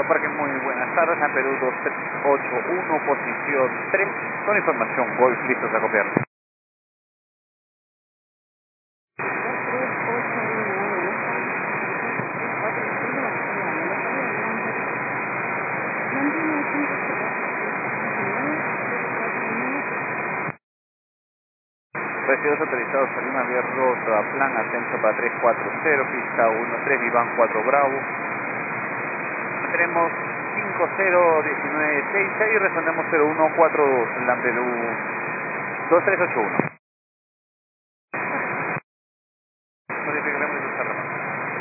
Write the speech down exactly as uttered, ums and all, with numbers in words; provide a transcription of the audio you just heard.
Parque, muy buenas tardes. A Perú dos tres ocho uno, posición tres, con información Golf, listos a copiar. Recibidos autorizados a Lima Vía Rota, plan ascenso para tres cuatro cero, pista uno tres, Vivan cuatro Bravo. Tenemos cinco cero uno nueve seis seis, respondemos cero uno cuatro dos, en la Perú dos tres ocho uno.